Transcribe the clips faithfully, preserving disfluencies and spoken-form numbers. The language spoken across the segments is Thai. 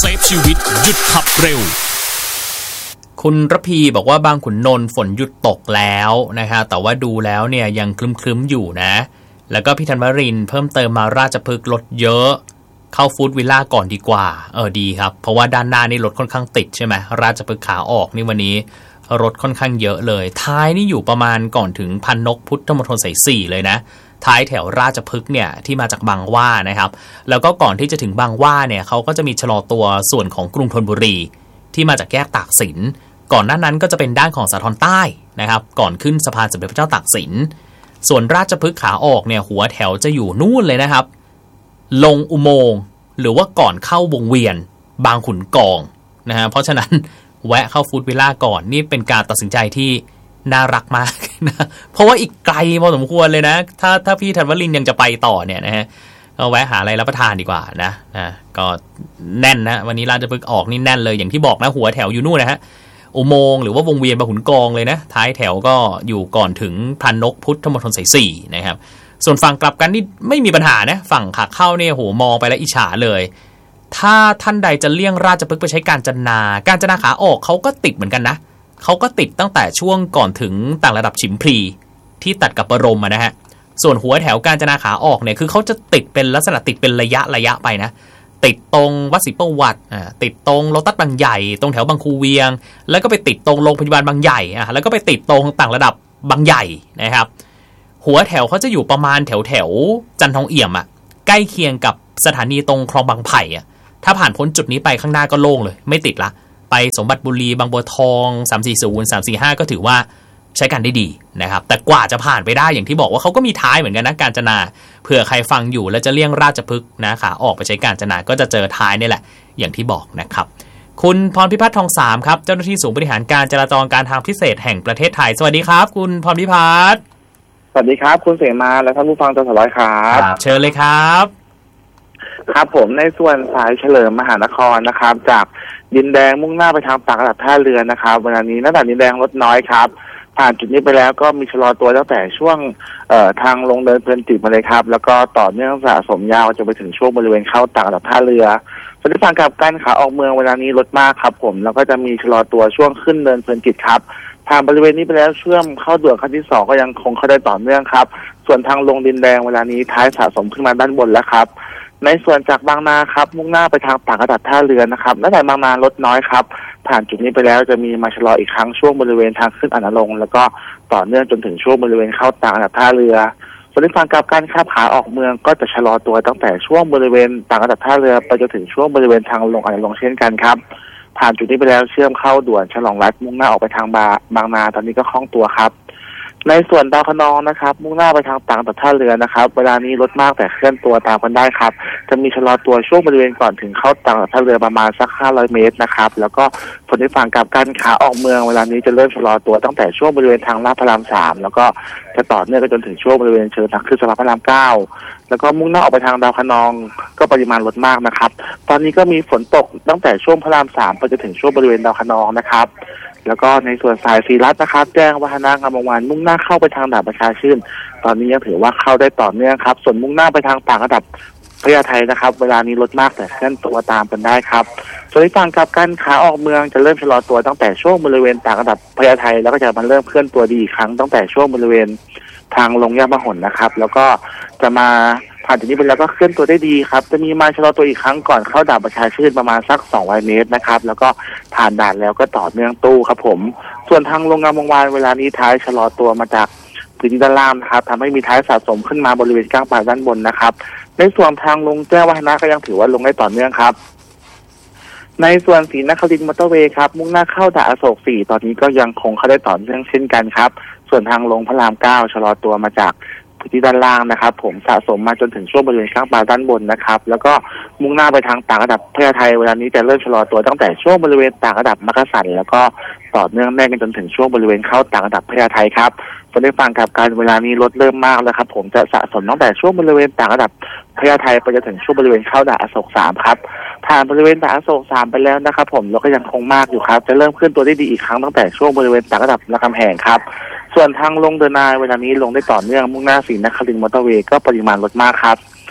เซฟชีวิตหยุดขับเร็วคุณระพีบอกว่าบางขุนนนท์ฝนหยุดตกแล้วนะคะแต่ว่าดูแล้วเนี่ยยังคลึ้มๆอยู่นะแล้วก็พี่ธันวรินทร์เพิ่มเติมมาราชพฤกษ์รถเยอะเข้าฟู้ดวิลล่าก่อนดีกว่าเออดีครับเพราะว่าด้านหน้านี่รถค่อนข้างติดใช่ไหมราชพฤกษ์ขาออกนี่วันนี้รถค่อนข้างเยอะเลยท้ายนี่อยู่ประมาณก่อนถึงพันนกพุทธมณฑลสายสี่เลยนะท้ายแถวราชพฤกษ์เนี่ยที่มาจากบางหว้านะครับแล้วก็ก่อนที่จะถึงบางหว้าเนี่ยเขาก็จะมีชะลอตัวส่วนของกรุงธนบุรีที่มาจากแยกตากสินก่อนหน้านั้นก็จะเป็นด้านของสาทรใต้นะครับก่อนขึ้นสะพานสมเด็จพระเจ้าตากสินส่วนราชพฤกษ์ขาออกเนี่ยหัวแถวจะอยู่นู่นเลยนะครับลงอุโมงค์หรือว่าก่อนเข้าวงเวียนบางขุนกองนะฮะเพราะฉะนั้นแวะเข้าฟู้ดวิลล่าก่อนนี่เป็นการตัดสินใจที่น่ารักมากนะเพราะว่าอีกไกลพอสมควรเลยนะถ้าถ้าพี่ธันวรินทร์ยังจะไปต่อเนี่ยนะฮะก็แวะหาอะไรรับประทานดีกว่านะนะก็แน่นนะวันนี้ราชพฤกษ์ออกนี่แน่นเลยอย่างที่บอกนะหัวแถวอยู่นู่นนะฮะอุโมงค์หรือว่าวงเวียนบางขุนกองเลยนะท้ายแถวก็อยู่ก่อนถึงพานนกพุทธมณฑลสายสี่นะครับส่วนฝั่งกลับกันนี่ไม่มีปัญหานะฝั่งขาเข้าเนี่ยโหมองไปแล้วอิจฉาเลยถ้าท่านใดจะเลี่ยงราชพฤกษ์ไปใช้กาญจนาการจนาขาออกเขาก็ติดเหมือนกันนะเขาก็ติดตั้งแต่ช่วงก่อนถึงต่างระดับฉิมพลีที่ตัดกับบรมนะฮะส่วนหัวแถวกาญจนาขาออกเนี่ยคือเขาจะติดเป็นลักษณะติดเป็นระยะระยะไปนะติดตรงวัดศรีประวัติอ่าติดตรงโลตัสบางใหญ่ตรงแถวบางคูเวียงแล้วก็ไปติดตรงโรงพยาบาลบางใหญ่อ่ะแล้วก็ไปติดตรงต่างระดับบางใหญ่นะครับหัวแถวเขาจะอยู่ประมาณแถวแถวจันทองเอี่ยมอ่ะใกล้เคียงกับสถานีตรงคลองบางไผ่อ่ะถ้าผ่านพ้นจุดนี้ไปข้างหน้าก็โล่งเลยไม่ติดละไปสมบัติบุรีบางบัวทองสามสี่ศูนย์ สามสี่ห้าก็ถือว่าใช้การได้ดีนะครับแต่กว่าจะผ่านไปได้อย่างที่บอกว่าเขาก็มีท้ายเหมือนกันนะกาญจนาเผื่อใครฟังอยู่แล้วจะเลี่ยงราชพฤกษ์นะขาออกไปใช้กาญจนาก็จะเจอท้ายนี่แหละอย่างที่บอกนะครับคุณพรพิพัฒน์ทองสามครับเจ้าหน้าที่ศูนย์บริหารการจราจรการทางพิเศษแห่งประเทศไทยสวัสดีครับคุณพรพิพัฒน์สวัสดีครับคุณเสมาและท่านผู้ฟังตัวสลอยครับเชิญเลยครับครับผมในส่วนสายเฉลิมมหานครนะครับจากดินแดงมุ่งหน้าไปทางปากระดับท่าเรือนะครับวันนี้หน้าด่านดินแดงลดน้อยครับผ่านจุดนี้ไปแล้วก็มีชะลอตัวตั้งแต่ช่วงเอ่อทางลงเดินเพลินจิตมาเลยครับแล้วก็ต่อเนื่องสะสมยาวจนไปถึงช่วงบริเวณเข้าปากระดับท่าเรือส่วนที่ฝั่งกลับกันขาออกเมืองเวลานี้ลดมากครับผมแล้วก็จะมีชะลอตัวช่วงขึ้นเดินเพลินจิตครับผ่านบริเวณนี้ไปแล้วเชื่อมเข้าด่วนขั้นที่สองก็ยังคงเข้าได้ต่อเนื่องครับส่วนทางลงดินแดงเวลานี้ท้ายสะสมขึ้นมาด้านบนแล้วครับในส่วนจากบางนาครับมุ่งหน้าไปทางปากกระดับท่าเรือนะครับและแต่บางนาลดน้อยครับผ่านจุดนี้ไปแล้วจะมีมาชะลออีกครั้งช่วงบริเวณทางขึ้นอนาลงแล้วก็ต่อเนื่องจนถึงช่วงบริเวณเข้าปากกระดับท่าเรือส่วนที่ฝั่งกลับกันครับขาออกเมืองก็จะชะลอตัวตั้งแต่ช่วงบริเวณปากกระดับท่าเรือไปจนถึงช่วงบริเวณทางลงอนาลงเช่นกันครับผ่านจุดนี้ไปแล้วเชื่อมเข้าด่วนฉลองรัฐมุ่งหน้าออกไปทางบางนาตอนนี้ก็คล่องตัวครับในส่วนดาวคะนองนะครับมุ่งหน้าไปทางปากกระดับท่าเรือนะครับเวลานี้ลดมากแต่เคลื่อนตัวตามกันได้ครับจะมีชะลอตัวช่วงบริเวณก่อนถึงเข้าปากกระดับท่าเรือประมาณสักห้าร้อยเมตรนะครับแล้วก็ผลที่ฝั่งกลับกันขาออกเมืองเวลานี้จะเริ่มชะลอตัวตั้งแต่ช่วงบริเวณทางลาดพระรามสามแล้วก็จะต่อเนื่องไปจนถึงช่วงบริเวณเชิงทางขึ้นสะพานพระรามเก้าแล้วก็มุ่งหน้าออกไปทางดาวคะนองก็ปริมาณลดมากนะครับตอนนี้ก็มีฝนตกตั้งแต่ช่วงพระรามสามไปจนถึงช่วงบริเวณดาวคะนองนะครับแล้วก็ในส่วนสายศรีรัตน์นะครับแจ้งวัฒนางามวงศ์วานมุ่งหน้าเข้าไปทางด่านประชาชื่นตอนนี้ยังถือว่าเข้าได้ต่อเนื่องครับส่วนมุ่งหน้าไปทางปากระดับพญาไทนะครับเวลานี้ลดมากแต่เคลื่อนตัวตามกันได้ครับส่วนที่ฝั่งกลับกันขาออกเมืองจะเริ่มชะลอตัวตั้งแต่ช่วงบริเวณปากระดับพญาไทแล้วก็จะมาเริ่มเคลื่อนตัวดีอีกครั้งตั้งแต่ช่วงบริเวณทางลงยามหนนะครับแล้วก็จะมาผ่านจุดนี้ไปแล้วก็เคลื่อนตัวได้ดีครับจะมีมาชะลอตัวอีกครั้งก่อนเข้าด่านประชาชื่นประมาณสักสองร้อยเมตรนะครับแล้วก็ผ่านด่านแล้วก็ต่อเนื่องตู้ครับผมส่วนทางลงงามวงวานเวลานี้ท้ายชะลอตัวมาจากพื้นที่ด้านล่างนะครับทำให้มีท้ายสะสมขึ้นมาบริเวณกลางป่าด้านบนนะครับในส่วนทางลงแจ้งวัฒนะก็ยังถือว่าลงได้ต่อเนื่องครับในส่วนศรีนครินทร์มอเตอร์เวย์ครับมุ่งหน้าเข้าด่านอโศกสี่ตอนนี้ก็ยังคงเข้าได้ต่อเนื่องเช่นกันครับส่วนทางลงพระรามเก้าชะลอตัวมาจากพื้นที่ด้านล่างนะครับผมสะสมมาจนถึงช่วงบริเวณข้างปลายด้านบนนะครับแล้วก็มุ่งหน้าไปทางต่างระดับพญาไทเวลานี้จะเริ่มชะลอตัวตั้งแต่ช่วงบริเวณต่างระดับมักกะสันแล้วก็ต่อเนื่องแน่นกันจนถึงช่วงบริเวณเข้าต่างระดับพญาไทครับส่วนในฝั่งกับการเวลานี้ลดเริ่มมากแล้วครับผมจะสะสมตั้งแต่ช่วงบริเวณต่างระดับพญาไทไปจนถึงช่วงบริเวณเข้าด่านอโศกสามครับผ่านบริเวณด่านอโศกสามไปแล้วนะครับผมแล้วก็ยังคงมากอยู่ครับจะเริ่มขึ้นตัวได้ดีอีกครั้งตั้งแต่ช่วงบริเวณต่างระดับรามคำแหงครับส่วนทางลงเดินนายเวลานี้ลงได้ต่อเนื่องมุ่งหน้าศรีนครินทร์มอเตอร์เวย์ก็ปริมาณลดมากครับ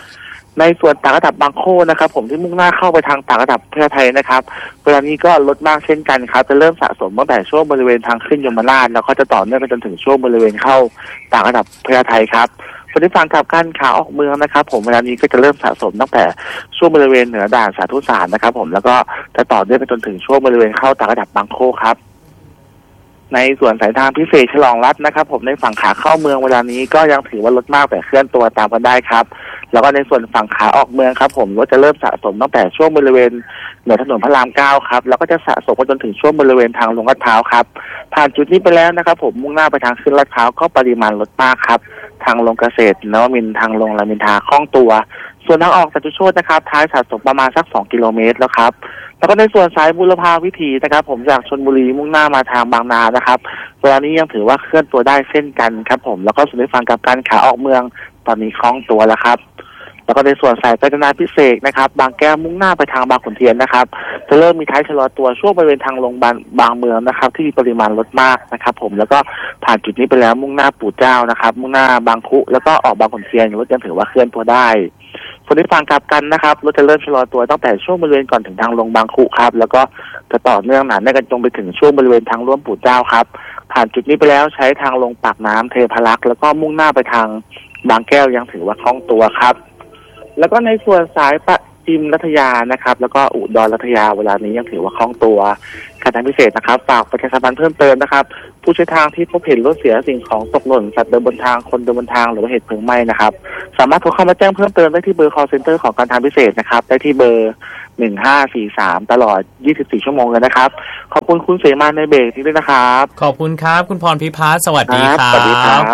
ในส่วนต่างระดับบางโคนะครับผมที่มุ่งหน้าเข้าไปทางต่างระดับเพื่อไทยนะครับเวลานี้ก็ลดมากเช่นกันครับจะเริ่มสะสมตั้งแต่ช่วงบริเวณทางขึ้นยมราชแล้วก็จะต่อเนื่องไปจนถึงช่วงบริเวณเข้าต่างระดับเพื่อไทยครับส่วนที่ฝั่งกับการขาออกเมืองนะครับผมเวลานี้ก็จะเริ่มสะสมตั้งแต่ช่วงบริเวณเหนือด่านสาธุสารนะครับผมแล้วก็จะต่อเนื่องไปจนถึงช่วงบริเวณเข้าต่างระดับบางโคครับในส่วนสายทางพิเศษฉลองรัฐนะครับผมในฝั่งขาเข้าเมืองเวลานี้ก็ยังถือว่าลดมากแต่เคลื่อนตัวตามกันได้ครับแล้วก็ในส่วนฝั่งขาออกเมืองครับผมรถจะเริ่มสะสมตั้งแต่ช่วงบริเวณเหนือถนนพระรามเก้าครับแล้วก็จะสะสมไปจนถึงช่วงบริเวณทางลงลาดพร้าวครับผ่านจุดนี้ไปแล้วนะครับผมมุ่งหน้าไปทางขึ้นลาดพร้าวก็ปริมาณลดมากครับทางลงเกษตรนวมินทร์ทางลงรามอินทราคล่องตัวส่วนทางออกจตุโชตินะครับท้ายสะสมประมาณสักสองกิโลเมตรแล้วครับแล้วก็ในส่วนสายบุรพาวิถีนะครับผมจากชลบุรีมุ่งหน้ามาทางบางนานะครับเวลานี้ยังถือว่าเคลื่อนตัวได้เช่นกันครับผมแล้วก็ส่วนในฝั่งกับการขาออกเมืองตอนนี้คล่องตัวแล้วครับแล้วก็ในส่วนสายกาญจนาพิเศษนะครับบางแก้วมุ่งหน้าไปทางบางขุนเทียนนะครับจะเริ่มมีท้ายชะลอตัวช่วงบริเวณทางลงบางบางเมืองนะครับที่มีปริมาณลดมากนะครับผมแล้วก็ผ่านจุดนี้ไปแล้วมุ่งหน้าปู่เจ้านะครับมุ่งหน้าบางคุแล้วก็ออกบางขุนเทียนรถยังถือว่าเคลื่อนตัวได้ส่วนในฝั่งกลับกันนะครับรถจะเริ่มชะลอตัวตั้งแต่ช่วงบริเวณก่อนถึงทางลงบางคุครับแล้วก็จะต่อเนื่องหนาแน่นกันจนไปถึงช่วงบริเวณทางร่วมปู่เจ้าครับผ่านจุดนี้ไปแล้วใช้ทางลงปากน้ำเทพารักษ์แล้วก็มุ่งหน้าไปทางบางแก้วยังถือว่าคล่องตัวครับแล้วก็ในส่วนสายปจิมรัตยานะครับแล้วก็อุดรรัตยาเวลานี้ยังถือว่าคล่องตัวการทางพิเศษนะครับฝากประชาสัมพันธ์เพิ่มเติมนะครับผู้ใช้ทางที่พบเห็นรถเสียสิ่งของตกหล่นสัตว์เดินบนทางคนเดินบนทางหรือว่าเหตุเพลิงไหม้นะครับสามารถโทรเข้ามาแจ้งเพิ่มเติมได้ที่เบอร์ call center ของการทางพิเศษนะครับได้ที่เบอร์หนึ่งห้าสี่สามตลอดยี่สิบสี่ชั่วโมงเลยนะครับขอบคุณคุณเสมาในเบรกนี้ด้วยนะครับขอบคุณครับคุณพรพิพัฒน์สวัสดีครับสวัสดีครับ